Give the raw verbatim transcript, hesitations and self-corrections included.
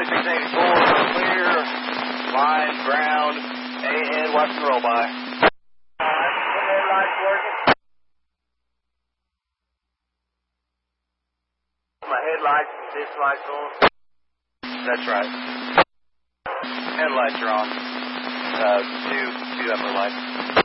twenty-six eighty-four, clear, line, ground, ahead, watch and roll by. Alright, headlights working. My headlights and this light's on. That's right. Headlights are on. Uh, two, two upper lights.